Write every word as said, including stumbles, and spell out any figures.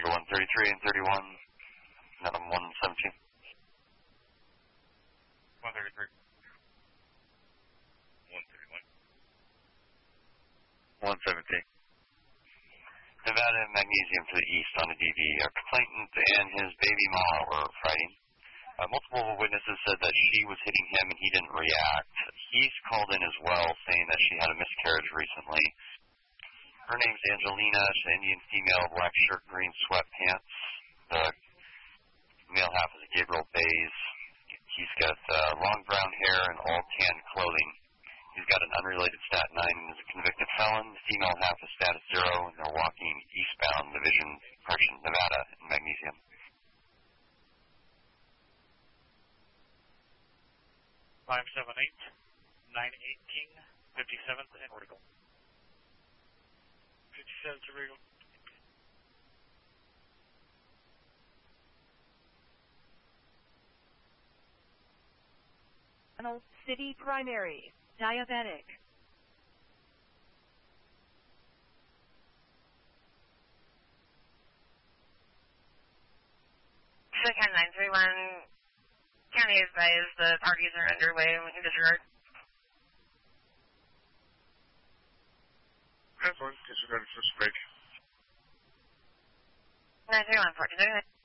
one thirty-three and thirty-one, and I'm one seventeen. one thirty-three. one thirty-one. one seventeen. Nevada and Magnesium to the east on a D V. A complainant and his baby mama were fighting. Uh, multiple witnesses said that she was hitting him and he didn't react. He's called in as well, saying that she had a miscarriage recently. Her name's Angelina. She's an Indian female, black shirt, green sweatpants. The male half is Gabriel Bays. He's got uh, long brown hair and all tan clothing. He's got an unrelated stat nine and is a convicted felon. The female half is status zero, and they're walking eastbound Division, correction, Nevada and Magnesium. five seven eight, nine eighteen, fifty-seventh and Regal. fifty-seventh to Regal. City Primary, diabetic. Second nine three one, county is advised the parties are underway and we can disregard. That's one, disregard first break. nine three one, fourteen.